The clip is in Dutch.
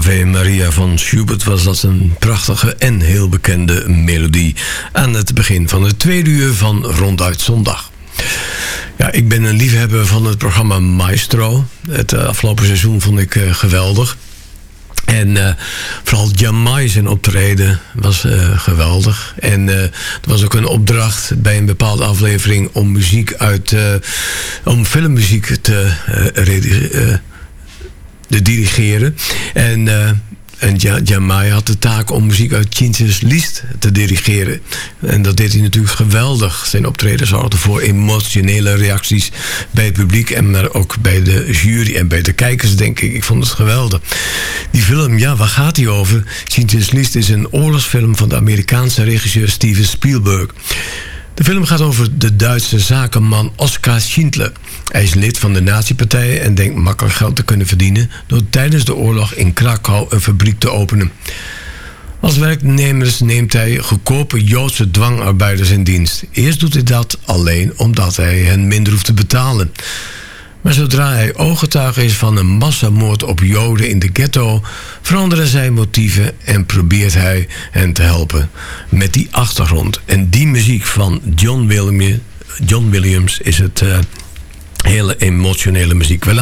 Ave Maria van Schubert was dat een prachtige en heel bekende melodie aan het begin van het tweede uur van Ronduit Zondag. Ja, ik ben een liefhebber van het programma Maestro. Het afgelopen seizoen vond ik geweldig. En vooral Jamai zijn optreden was geweldig. En er was ook een opdracht bij een bepaalde aflevering om om filmmuziek te dirigeren. En Jamai had de taak om muziek uit Schindler's List te dirigeren. En dat deed hij natuurlijk geweldig. Zijn optreden zorgde voor emotionele reacties bij het publiek, maar ook bij de jury en bij de kijkers, denk ik. Ik vond het geweldig. Die film, ja, waar gaat die over? Schindler's List is een oorlogsfilm van de Amerikaanse regisseur Steven Spielberg. De film gaat over de Duitse zakenman Oskar Schindler. Hij is lid van de nazi-partij en denkt makkelijk geld te kunnen verdienen door tijdens de oorlog in Krakau een fabriek te openen. Als werknemers neemt hij goedkope Joodse dwangarbeiders in dienst. Eerst doet hij dat alleen omdat hij hen minder hoeft te betalen. Maar zodra hij ooggetuige is van een massamoord op Joden in de ghetto, veranderen zijn motieven en probeert hij hen te helpen. Met die achtergrond en die muziek van John Williams is het hele emotionele muziek.